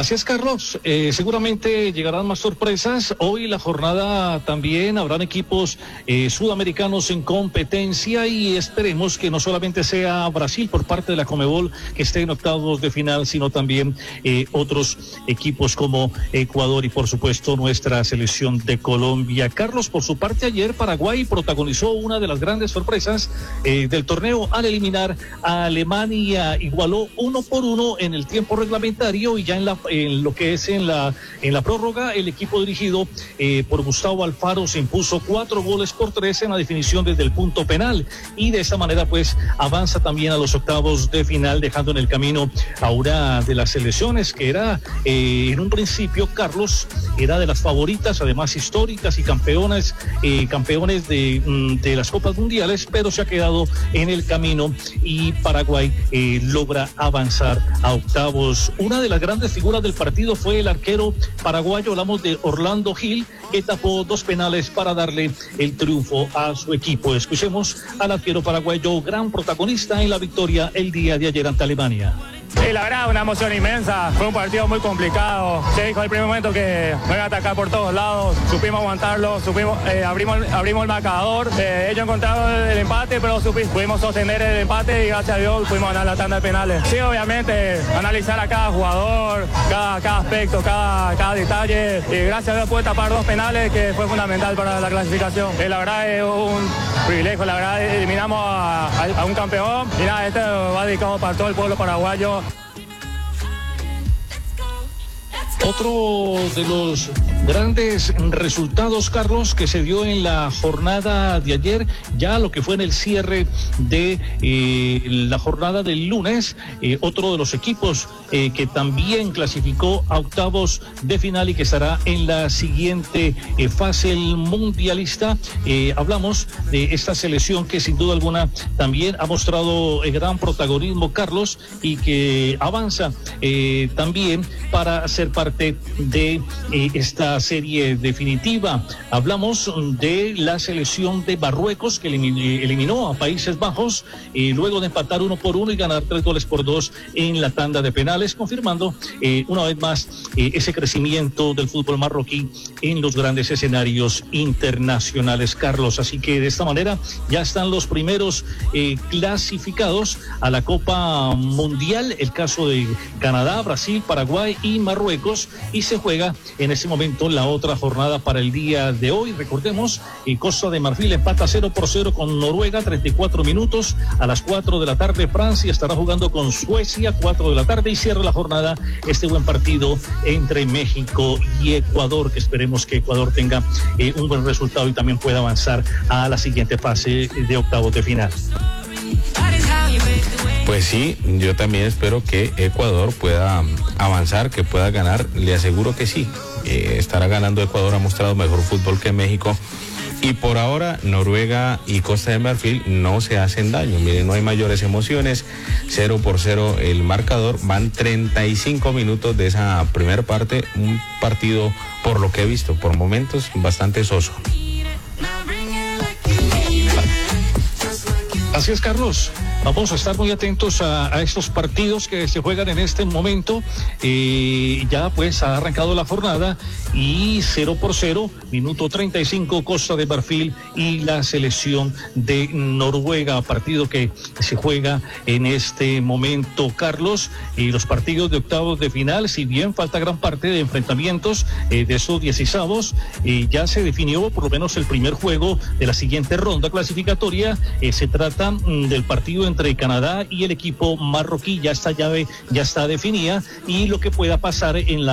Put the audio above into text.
Así es, Carlos. Seguramente llegarán más sorpresas. Hoy la jornada también habrán equipos sudamericanos en competencia y esperemos que no solamente sea Brasil por parte de la Conmebol que esté en octavos de final, sino también otros equipos como Ecuador y por supuesto nuestra selección de Colombia. Carlos, por su parte ayer Paraguay protagonizó una de las grandes sorpresas del torneo al eliminar a Alemania. Igualó 1-1 en el tiempo reglamentario y ya en lo que es en la prórroga, el equipo dirigido por Gustavo Alfaro se impuso 4-3 en la definición desde el punto penal y de esa manera pues avanza también a los octavos de final, dejando en el camino a una de las selecciones que era en un principio, Carlos, era de las favoritas, además históricas y campeones de las Copas Mundiales, pero se ha quedado en el camino y Paraguay logra avanzar a octavos. Una de las grandes figuras del partido fue el arquero paraguayo, hablamos de Orlando Gil, que tapó 2 penales para darle el triunfo a su equipo. Escuchemos al arquero paraguayo, gran protagonista en la victoria el día de ayer ante Alemania. Sí, la verdad, una emoción inmensa. Fue un partido muy complicado. Se dijo al primer momento que me iba a atacar por todos lados. Supimos aguantarlo, abrimos el marcador. Ellos encontraron el empate, pero pudimos sostener el empate y gracias a Dios pudimos ganar la tanda de penales. Sí, obviamente, analizar a cada jugador, cada aspecto, cada detalle. Y gracias a Dios pude tapar 2 penales que fue fundamental para la clasificación. La verdad es un privilegio, la verdad eliminamos a un campeón. Y nada, este va dedicado para todo el pueblo paraguayo. Otro de los grandes resultados, Carlos, que se dio en la jornada de ayer, ya lo que fue en el cierre de la jornada del lunes, otro de los equipos que también clasificó a octavos de final y que estará en la siguiente fase el mundialista. Hablamos de esta selección que sin duda alguna también ha mostrado gran protagonismo, Carlos, y que avanza también para ser parte de esta serie definitiva. Hablamos de la selección de Marruecos que eliminó a Países Bajos luego de empatar 1-1 y ganar 3-2 en la tanda de penales, confirmando una vez más ese crecimiento del fútbol marroquí en los grandes escenarios internacionales, Carlos. Así que de esta manera ya están los primeros clasificados a la Copa Mundial, el caso de Canadá, Brasil, Paraguay y Marruecos, y se juega en ese momento la otra jornada para el día de hoy. Recordemos, Costa de Marfil empata 0-0 con Noruega, 34 minutos. A las 4 de la tarde Francia estará jugando con Suecia, 4 de la tarde, y cierra la jornada este buen partido entre México y Ecuador, que esperemos que Ecuador tenga un buen resultado y también pueda avanzar a la siguiente fase de octavos de final. Pues sí, yo también espero que Ecuador pueda avanzar, que pueda ganar. Le aseguro que sí, estará ganando Ecuador, ha mostrado mejor fútbol que México. Y por ahora Noruega y Costa de Marfil no se hacen daño. Miren, no hay mayores emociones, 0-0 el marcador. Van 35 minutos de esa primera parte, un partido, por lo que he visto, por momentos bastante soso. Así es, Carlos. Vamos a estar muy atentos a estos partidos que se juegan en este momento. Ya pues ha arrancado la jornada y 0-0, minuto 35, Costa de Marfil y la selección de Noruega, partido que se juega en este momento, Carlos. Y los partidos de octavos de final, si bien falta gran parte de enfrentamientos de esos 16avos, ya se definió por lo menos el primer juego de la siguiente ronda clasificatoria. Se trata del partido entre Canadá y el equipo marroquí. Ya esta llave ya está definida y lo que pueda pasar en la